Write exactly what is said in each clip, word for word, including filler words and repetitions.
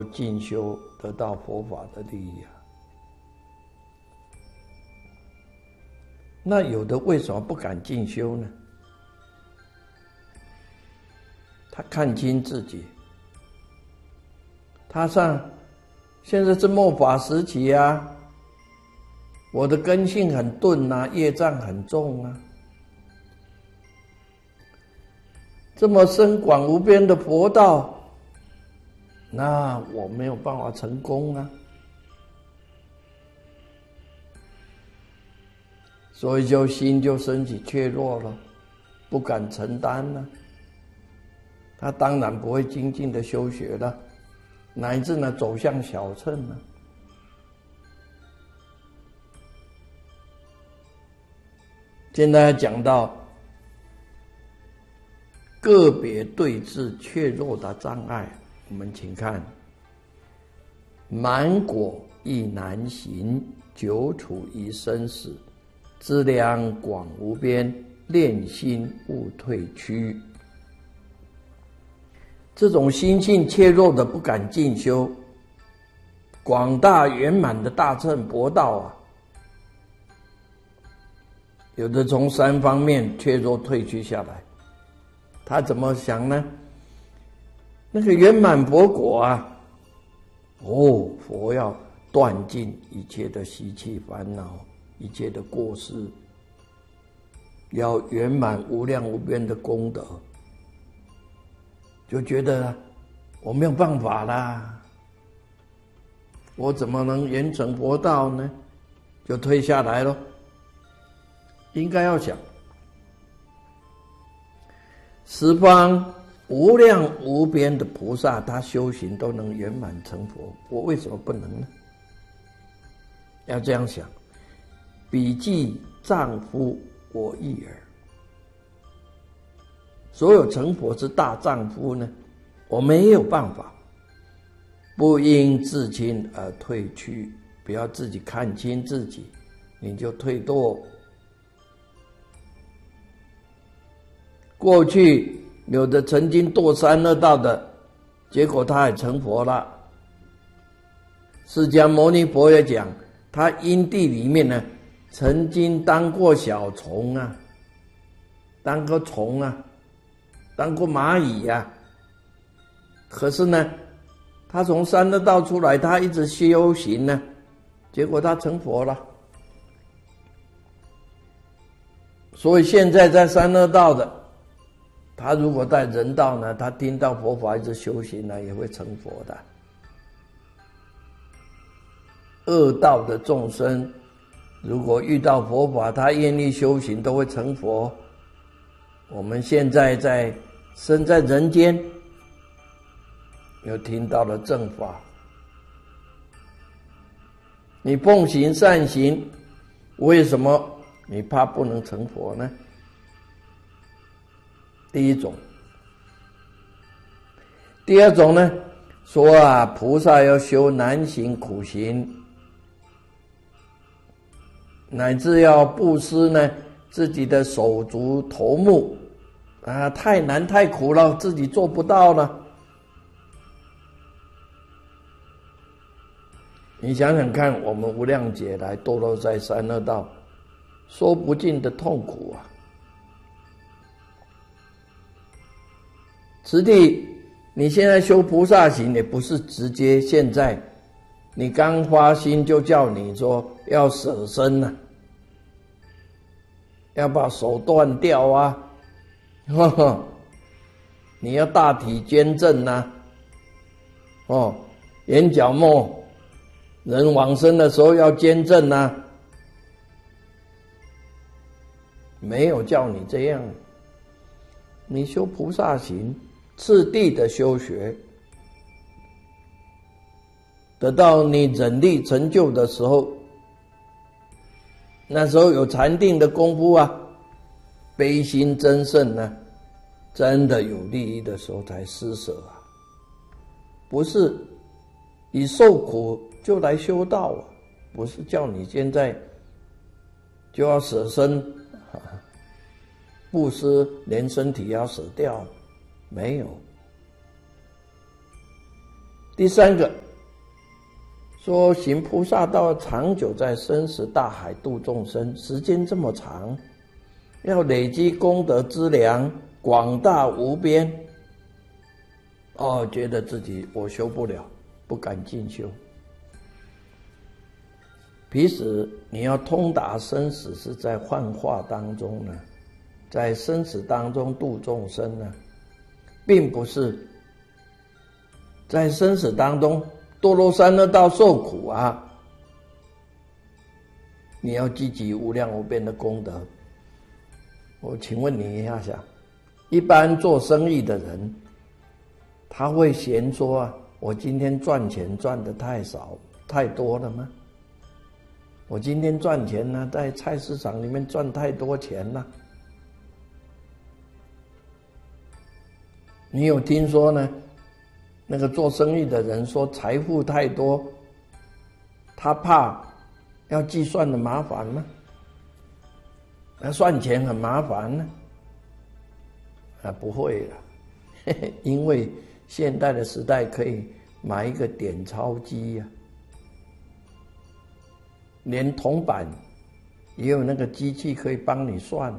进修得到佛法的利益啊。那有的为什么不敢进修呢？他看清自己，他上现在是末法时期啊，我的根性很钝啊，业障很重啊，这么深广无边的佛道，那我没有办法成功啊，所以就心就升起怯弱了，不敢承担了。他当然不会精进的修学了，乃至呢走向小乘了。现在讲到个别对治怯弱的障碍，我们请看：满果亦难行，久处于生死，资粮广无边，练心勿退趋。这种心性怯弱的不敢进修，广大圆满的大乘博道啊，有的从三方面怯弱退去下来，他怎么想呢？那个圆满佛果啊，哦，佛要断尽一切的习气烦恼，一切的过失，要圆满无量无边的功德，就觉得我没有办法啦，我怎么能圆成佛道呢？就退下来了。应该要想，十方无量无边的菩萨，他修行都能圆满成佛，我为什么不能呢？要这样想，彼济丈夫我亦尔。所有成佛之大丈夫呢，我没有办法，不因自轻而退去，不要自己看清自己，你就退堕。过去有的曾经堕三恶道的，结果他也成佛了。释迦牟尼佛也讲，他因地里面呢，曾经当过小虫啊，当过虫啊，当过蚂蚁啊，可是呢，他从三恶道出来，他一直修行呢，结果他成佛了。所以现在在三恶道的，他如果在人道呢，他听到佛法一直修行呢，也会成佛的。恶道的众生，如果遇到佛法，他愿意修行，都会成佛。我们现在在生在人间，又听到了正法，你奉行善行，为什么你怕不能成佛呢？第一种。第二种呢，说啊，菩萨要修难行苦行，乃至要布施呢自己的手足头目啊，太难太苦了，自己做不到了。你想想看，我们无量劫来堕落在三恶道，说不尽的痛苦啊！此地你现在修菩萨行，也不是直接现在你刚发心就叫你说要舍身啊，要把手断掉啊，呵呵，你要大体捐赠啊，哦，眼角膜人往生的时候要捐赠啊，没有叫你这样。你修菩萨行，次第的修学，得到你忍力成就的时候，那时候有禅定的功夫啊，悲心真盛呢，真的有利益的时候才施舍啊，不是以受苦就来修道啊，不是叫你现在就要舍身布施，连身体要舍掉，没有。 第三个说行菩萨道，长久在生死大海度众生，时间这么长，要累积功德资粮广大无边。哦，觉得自己我修不了，不敢进修。彼此你要通达生死，是在幻化当中呢，在生死当中度众生呢，并不是在生死当中堕落三恶道受苦啊。你要积极无量无边的功德。我请问你一下下，一般做生意的人，他会嫌说啊，我今天赚钱赚得太少太多了吗？我今天赚钱呢，在菜市场里面赚太多钱了。你有听说呢？那个做生意的人说财富太多，他怕要计算的麻烦吗？那算钱很麻烦呢？啊，不会了，嘿嘿，因为现代的时代可以买一个点钞机呀、啊，连铜板也有那个机器可以帮你算。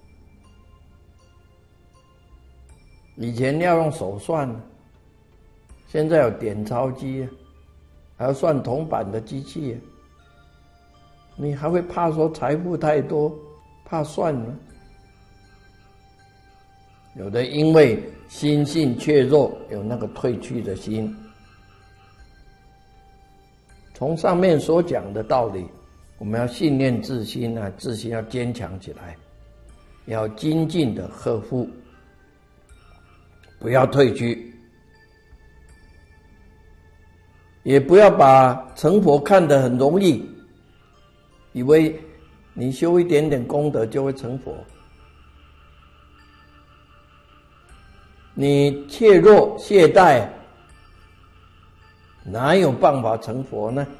以前要用手算，现在有点钞机，还要算铜板的机器，你还会怕说财富太多，怕算吗？有的因为心性怯弱，有那个退去的心。从上面所讲的道理，我们要信念自心啊，自心要坚强起来，要精进的呵护，不要退去，也不要把成佛看得很容易，以为你修一点点功德就会成佛。你怯弱懈怠，哪有办法成佛呢？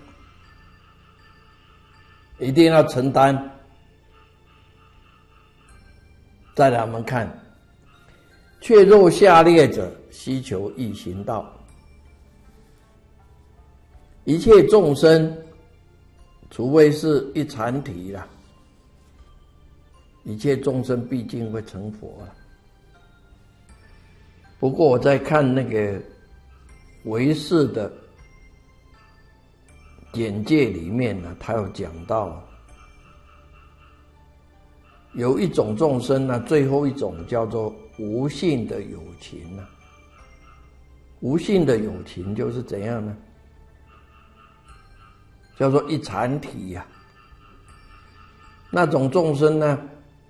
一定要承担。再来我们看，怯弱下劣者，希求易行道。一切众生，除非是一禅体啦，一切众生毕竟会成佛了。不过我在看那个唯识的简介里面呢，他有讲到，有一种众生呢，最后一种叫做无性的有情啊。无性的有情就是怎样呢？叫做一禅体呀、啊。那种众生呢，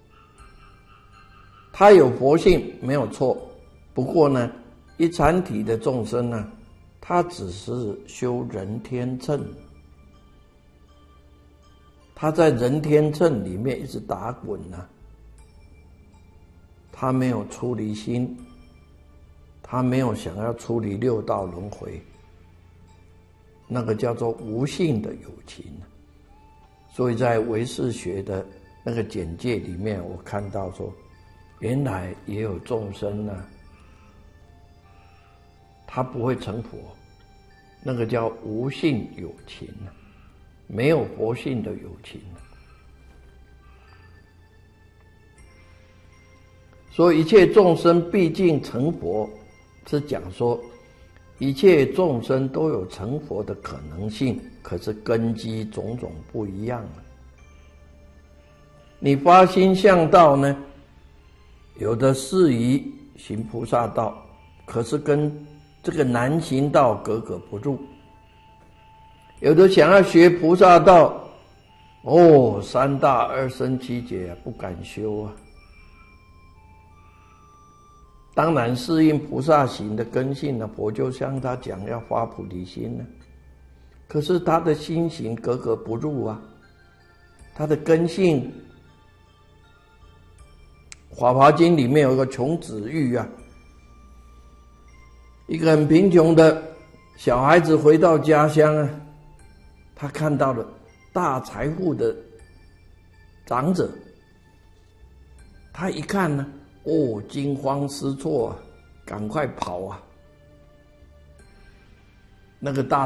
他有佛性没有错。不过呢，一禅体的众生呢，他只是修人天乘，他在人天乘里面一直打滚呢、啊，他没有出离心，他没有想要出离六道轮回，那个叫做无性的有情。所以在唯识学的那个简介里面，我看到说，原来也有众生呢、啊，他不会成佛，那个叫无性有情，没有佛性的有情。所以一切众生毕竟成佛，是讲说一切众生都有成佛的可能性，可是根基种种不一样。你发心向道呢，有的适宜行菩萨道，可是跟这个难行道格格不入。有的想要学菩萨道，哦，三大二生七劫不敢修啊。当然适应菩萨行的根性呢，佛就像他讲要发菩提心呢，可是他的心行格格不入啊，他的根性。华华经里面有一个穷子喻啊，一个很贫穷的小孩子回到家乡啊，他看到了大财富的长者，他一看呢，哦，惊慌失措啊，赶快跑啊！ 那个大